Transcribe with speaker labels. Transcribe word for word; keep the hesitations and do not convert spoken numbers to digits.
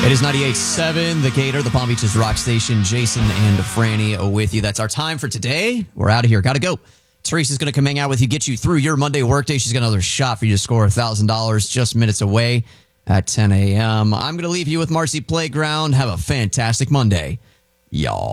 Speaker 1: It is ninety-eight point seven, The Gator, the Palm Beaches Rock Station. Jason and Franny with you. That's our time for today. We're out of here. Got to go. Teresa's going to come hang out with you, get you through your Monday workday. She's got another shot for you to score one thousand dollars just minutes away at ten a.m. I'm going to leave you with Marcy Playground. Have a fantastic Monday, y'all.